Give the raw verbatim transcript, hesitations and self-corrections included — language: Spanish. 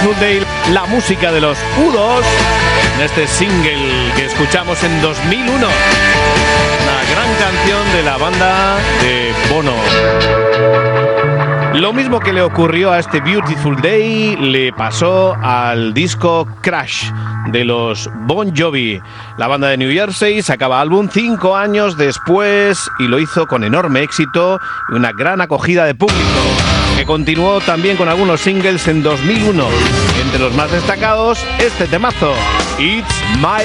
Beautiful Day, la música de los U dos, en este single que escuchamos en dos mil uno. Una gran canción de la banda de Bono. Lo mismo que le ocurrió a este Beautiful Day le pasó al disco Crash de los Bon Jovi. La banda de New Jersey sacaba álbum cinco años después y lo hizo con enorme éxito y una gran acogida de público, que continuó también con algunos singles en dos mil uno. Entre los más destacados, este temazo, It's My